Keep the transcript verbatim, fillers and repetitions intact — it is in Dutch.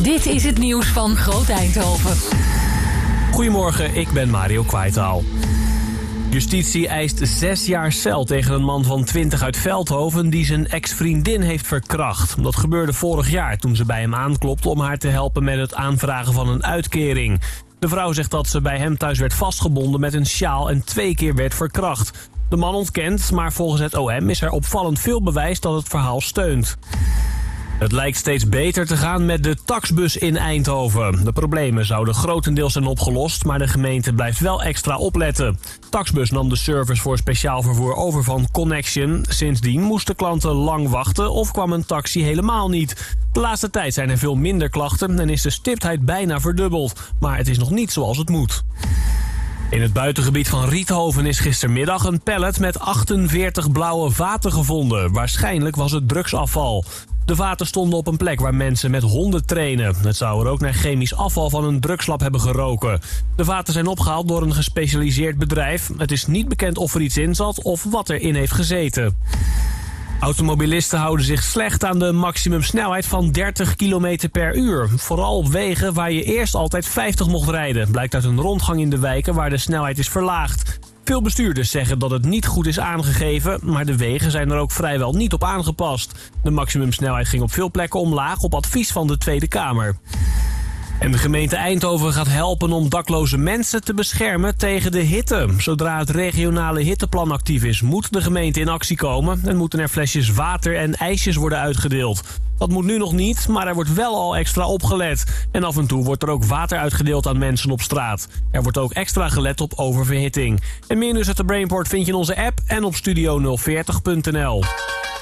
Dit is het nieuws van Groot Eindhoven. Goedemorgen, ik ben Mario Kwaitaal. Justitie eist zes jaar cel tegen een man van twintig uit Veldhoven die zijn ex-vriendin heeft verkracht. Dat gebeurde vorig jaar toen ze bij hem aanklopte om haar te helpen met het aanvragen van een uitkering. De vrouw zegt dat ze bij hem thuis werd vastgebonden met een sjaal en twee keer werd verkracht. De man ontkent, maar volgens het O M is er opvallend veel bewijs dat het verhaal steunt. Het lijkt steeds beter te gaan met de taxbus in Eindhoven. De problemen zouden grotendeels zijn opgelost, maar de gemeente blijft wel extra opletten. Taxbus nam de service voor speciaal vervoer over van Connection. Sindsdien moesten klanten lang wachten of kwam een taxi helemaal niet. De laatste tijd zijn er veel minder klachten en is de stiptheid bijna verdubbeld. Maar het is nog niet zoals het moet. In het buitengebied van Riethoven is gistermiddag een pallet met achtenveertig blauwe vaten gevonden. Waarschijnlijk was het drugsafval. De vaten stonden op een plek waar mensen met honden trainen. Het zou er ook naar chemisch afval van een drugslab hebben geroken. De vaten zijn opgehaald door een gespecialiseerd bedrijf. Het is niet bekend of er iets in zat of wat erin heeft gezeten. Automobilisten houden zich slecht aan de maximumsnelheid van dertig kilometer per uur. Vooral op wegen waar je eerst altijd vijftig mocht rijden. Blijkt uit een rondgang in de wijken waar de snelheid is verlaagd. Veel bestuurders zeggen dat het niet goed is aangegeven, maar de wegen zijn er ook vrijwel niet op aangepast. De maximumsnelheid ging op veel plekken omlaag op advies van de Tweede Kamer. En de gemeente Eindhoven gaat helpen om dakloze mensen te beschermen tegen de hitte. Zodra het regionale hitteplan actief is, moet de gemeente in actie komen en moeten er flesjes water en ijsjes worden uitgedeeld. Dat moet nu nog niet, maar er wordt wel al extra opgelet. En af en toe wordt er ook water uitgedeeld aan mensen op straat. Er wordt ook extra gelet op oververhitting. En meer nieuws uit de Brainport vind je in onze app en op studio nul veertig punt n l.